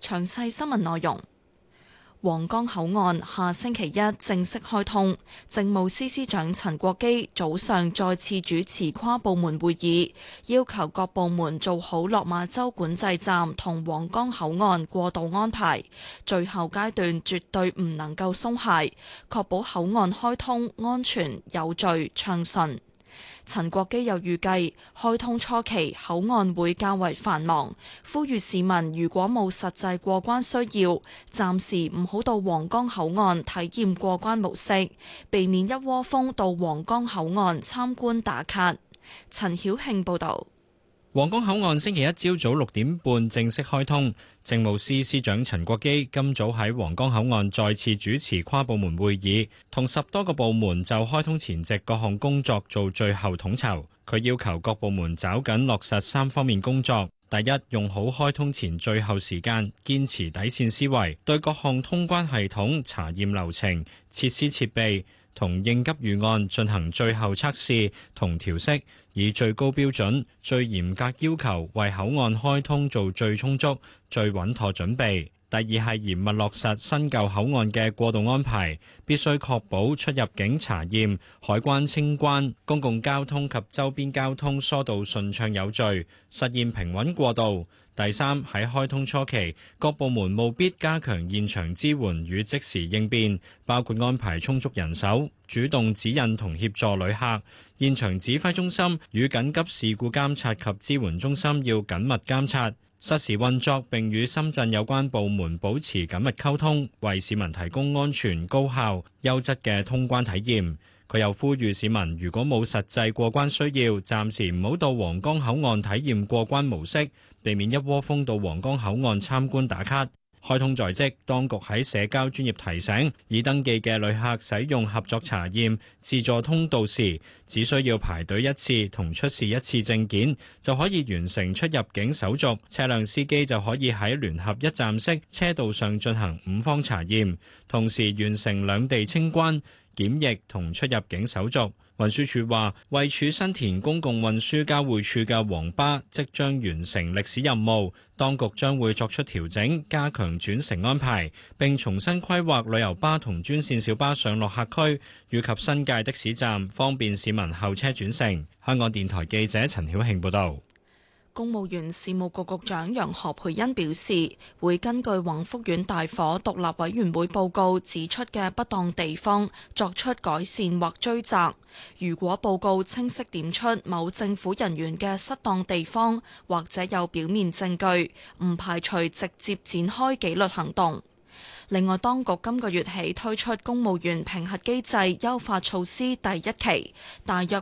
詳細新聞內容。皇崗口岸下星期一正式開通，政務司司長陳國基早上再次主持跨部門會議，要求各部門做好落馬洲管制站同皇崗口岸過渡安排，最後階段絕對唔能夠鬆懈，確保口岸開通安全、有序、暢順。陳國基又預計開通初期口岸會較為繁忙，呼籲市民如果冇實際過關需要，暫時唔好到皇崗口岸體驗過關模式，避免一窩蜂到皇崗口岸參觀打卡。陳曉慶報導。 皇崗口岸星期一朝早6點半正式開通，政務司司長陳國基今早喺皇崗口岸再次主持跨部門會議，同10多個部門就開通前夕各項工作做最後統籌。佢要求各部門抓緊落實3方面工作：第一，用好開通前最後時間，堅持底線思維，對各項通關系統、查驗流程、設施設備同應急預案進行最後測試同調適，以最高標準、最嚴格要求為口岸開通做最充足、最穩妥準備。第二係嚴密落實新舊口岸嘅過渡安排，必須確保出入境查驗、海關清關、公共交通及周邊交通疏導順暢有序，實現平穩過渡。第三，喺開通初期，各部門務必加強現場支援與即時應變，包括安排充足人手，主動指引同協助旅客。現場指揮中心與緊急事故監察及支援中心要緊密監察，實時運作，並與深圳有關部門保持緊密溝通，為市民提供安全、高效、優質嘅通關體驗。佢又呼籲市民如果冇實際過關需要，暫時唔好到皇崗口岸體驗過關模式，避免一窩蜂到皇崗口岸參觀打卡。開通在即，當局喺社交專頁提醒，已登記嘅旅客使用合作查驗自助通道時，只需要排隊一次同出示一次證件，就可以完成出入境手續。車輛司機就可以喺聯合一站式車道上進行5方查驗，同時完成兩地清關、檢疫同出入境手續。運輸署話，位處新田公共運輸交匯處嘅黃巴即將完成歷史任務，當局將會作出調整，加強轉乘安排，並重新規劃旅遊巴同專線小巴上落客區，以及新界的士站，方便市民候車轉乘。香港電台記者陳曉慶報導。 公務員事務局局長楊何蓓茵表示，會根據宏福苑大火獨立委員會報告指出嘅不當地方作出改善或追責。如果報告清晰點出某政府人員嘅失當地方，或者有表面證據，唔排除直接展開紀律行動。另外，當局今個月起推出公務員評核機制優化措施第1期，大約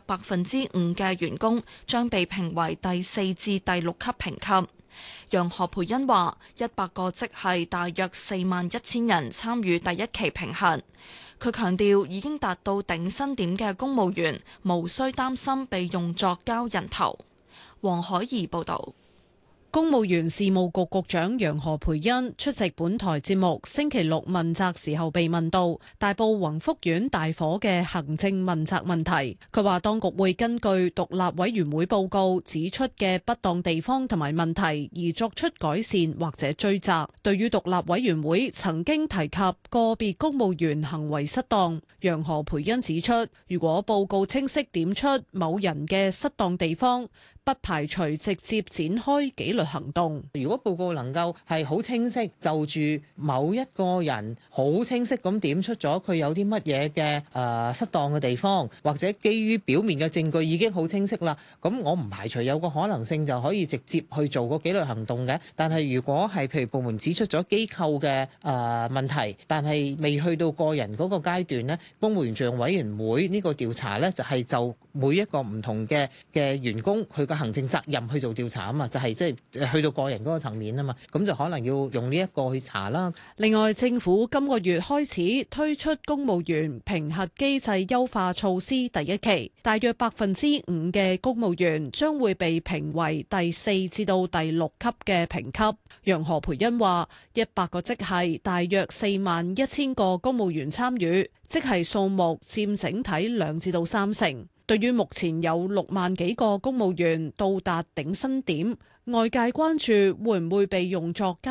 5%嘅員工將被評為第4至第6級評級。楊何蓓茵話，100個職系大約41000人參與第1期評核。佢強調，已經達到頂薪點嘅公務員，無需擔心被用作交人頭。黃海怡報導。 公務員事務局局長楊何蓓茵出席本台節目星期六問責時候被問到大埔宏福苑大火嘅行政問責問題，佢話當局會根據獨立委員會報告指出嘅不當地方同埋問題而作出改善或者追責。對於獨立委員會曾經提及個別公務員行為失當，楊何蓓茵指出，如果報告清晰點出某人嘅失當地方，不排除直接展開紀律行動。 如果報告能夠係好清晰，就住某一個人好清晰咁點出咗佢有啲乜嘢嘅失當嘅地方，或者基於表面嘅證據已經好清晰啦，咁我唔排除有個可能性就可以直接去做個紀律行動嘅。但係如果係譬如部門指出咗機構嘅問題，但係未去到個人嗰個階段呢，公務員敘用委員會呢個調查呢，就係就每一個唔同嘅員工佢個行政責任去做調查啊嘛，就係即係去到個人嗰個層面啊嘛，咁就可能要用呢一個去查啦。 另外，政府今個月開始推出公務員評核機制優化措施第1期，大約5%嘅公務員將會被評為第4至到第6級嘅評級。楊何蓓茵話，100個職系大約41000個公務員參與，職系數目佔整體2至到3成。對於目前有6萬幾個公務員到達頂薪點，外界關注會唔會被用作